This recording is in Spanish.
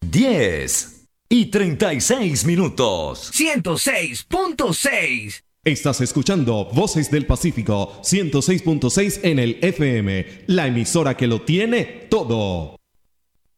10:36. 106.6. Estás escuchando Voces del Pacífico 106.6 en el FM, la emisora que lo tiene todo.